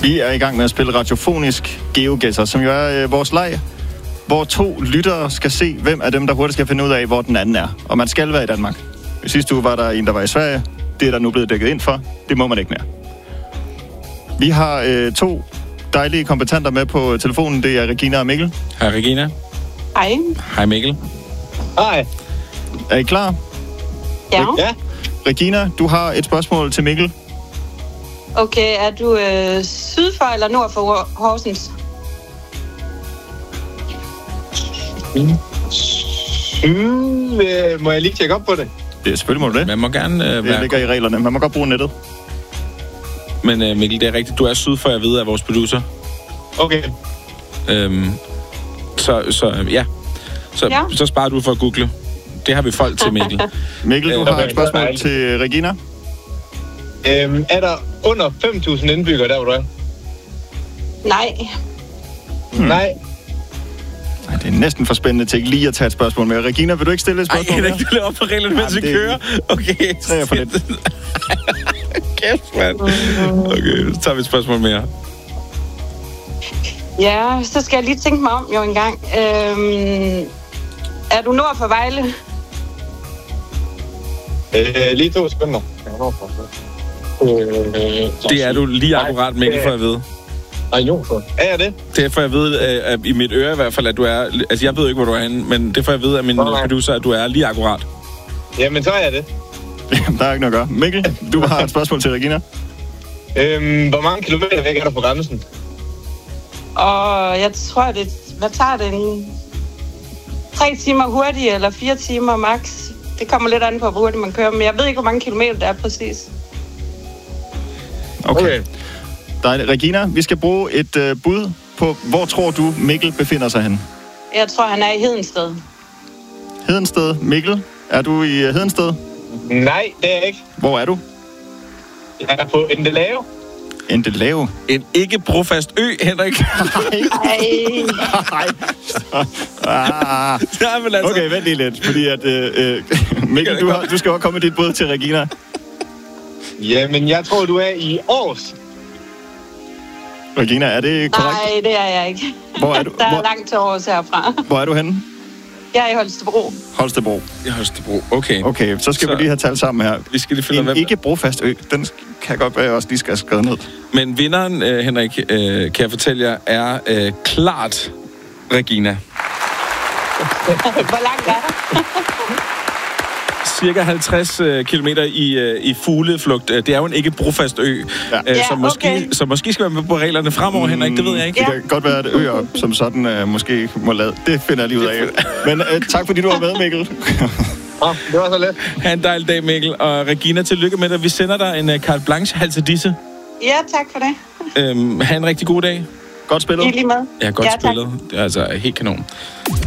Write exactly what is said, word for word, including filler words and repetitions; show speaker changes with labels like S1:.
S1: Vi er i gang med at spille radiofonisk GeoGuessr, som jo er øh, vores leg, hvor to lyttere skal se, hvem af dem, der hurtigt skal finde ud af, hvor den anden er. Og man skal være i Danmark. I sidste uge var der en, der var i Sverige. Det er der nu blevet dækket ind for. Det må man ikke mere. Vi har øh, to dejlige kompetenter med på telefonen. Det er Regina og Mikkel.
S2: Hej Regina.
S3: Hej.
S2: Hej Mikkel.
S4: Hej.
S1: Er I klar?
S3: Ja.
S4: Ja.
S1: Regina, du har et spørgsmål til Mikkel.
S3: Okay, er du øh, syd for eller nord for Horsens?
S4: Mm, øh, må jeg lige tjekke op på det?
S1: Det er selvfølgelig må du det.
S2: Man må gerne øh,
S1: Det
S2: være...
S1: ligger i reglerne. Man må godt bruge nettet.
S2: Men øh, Mikkel, det er rigtigt. Du er syd for, jeg ved, af vores producer.
S4: Okay.
S2: Øhm, så, så øh, ja. Så,
S3: Ja.
S2: så sparer du for at google. Det har vi folk til, Mikkel.
S1: Mikkel, du
S2: Øh,
S1: har
S4: okay,
S1: et spørgsmål
S4: dejligt.
S1: til Regina.
S4: Øhm, er der under fem tusind indbyggere der, hvor du er?
S3: Nej.
S4: Hmm. Nej.
S1: Ej, det er næsten for spændende til ikke lige at tage et spørgsmål med. Regina, vil du ikke stille et
S2: Ej,
S1: spørgsmål
S2: Henrik, du laver op på reglerne, mens vi
S1: det-
S2: kører. Okay.
S1: Tre er for lidt.
S2: Kæft, mand. Okay, så tager vi et spørgsmål mere.
S3: Ja, så skal jeg lige tænke mig om jo en gang. Øhm, er du nord for Vejle?
S4: Øh, lige to sekunder. Øh,
S2: Det er du lige akkurat, Mikkel, for at vide.
S4: Nej, jo, for. Er jeg det?
S2: Det er for at vide, øh, at i mit øre i hvert fald, at du er... Altså, jeg ved ikke, hvor du er henne, men det er for at vide af min
S4: Nej.
S2: producer, at du er lige akkurat.
S4: Jamen, så er jeg det.
S1: Jamen, der er ikke noget at gøre. Mikkel, du har et spørgsmål til Regina.
S4: Øhm, hvor mange kilometer væk er der på grænsen?
S3: Og jeg tror, det... Hvad tager det? En, tre timer hurtigt, eller fire timer max? Det kommer lidt an på, hvor hurtigt man kører. Men jeg ved ikke, hvor mange kilometer det er præcis.
S1: Okay.
S4: Okay.
S1: Dejligt. Regina, vi skal bruge et øh, bud på, hvor tror du Mikkel befinder sig henne?
S3: Jeg tror, han er i Hedensted.
S1: Hedensted. Mikkel, er du i øh, Hedensted?
S4: Nej, det er jeg ikke.
S1: Hvor er du?
S4: Jeg er på Endelave.
S1: Endelave.
S2: En ikke brofast ø, Henrik.
S3: Ej.
S1: Nej. Ah.
S2: Ja, men altså...
S1: Okay, vent lige lidt, fordi at... Øh, øh, Mikkel, du, har, du skal også komme med dit bud til Regina.
S4: Jamen, jeg tror, du er i Aarhus.
S1: Regina, er det korrekt?
S3: Nej, det er jeg ikke.
S1: Hvor er du?
S3: Der er
S1: Hvor,
S3: langt til Aarhus herfra.
S1: hvor er du henne?
S3: Jeg er i Holstebro.
S1: Holstebro.
S2: Jeg har Holstebro. Okay.
S1: Okay, så skal
S2: Så-
S1: vi lige have talt sammen her.
S2: Vi skal lige finde ud af,
S1: En
S2: hvem...
S1: ikke brofast ø, den kan godt være, jeg også lige skal have skrevet ned.
S2: Men vinderen, øh, Henrik, øh, kan jeg fortælle jer, er øh, klart Regina.
S3: Hvor langt er der?
S2: Cirka halvtreds øh, kilometer i, øh, i fugleflugt. Det er jo en ikke brofast ø.
S1: Ja.
S2: Øh,
S3: Ja,
S2: så, måske,
S3: okay.
S2: så måske skal man med på reglerne fremover, Henrik. Det ved jeg ikke.
S1: Det kan godt være, at øer som sådan uh, måske må lade. Det finder jeg lige ud af. Men uh, tak fordi du var med, Mikkel.
S4: Ja, det var så let.
S2: Ha' en dejlig dag, Mikkel. Og Regina, tillykke med dig. Vi sender dig en uh, carte blanche halsedisse.
S3: Ja, tak for det.
S2: Øhm, ha' en rigtig god dag.
S1: Godt spillet.
S3: I lige med.
S1: Mm.
S2: Ja, godt
S3: Ja, tak.
S2: spillet. Det er altså helt kanon.